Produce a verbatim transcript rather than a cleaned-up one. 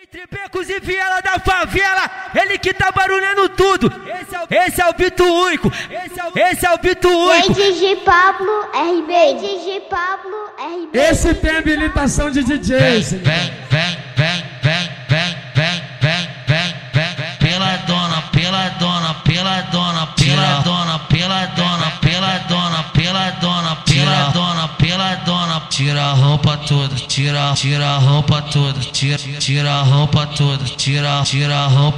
Entre becos e viela da favela, ele que tá barulhando tudo. Esse é o, esse é o Bito Único. Esse é o, esse é o Bito Único. D J Pablo R B. D J Pablo R B. Esse tem habilitação de D J. Vem, vem, vem, vem, vem, vem, vem, vem, vem, vem, pela dona, pela dona, pela dona, pela dona, pela dona, pela dona, pela dona, pela dona, pela dona, tira a roupa toda, tira, tira a roupa toda, tira, tira a roupa toda, tira, tira a roupa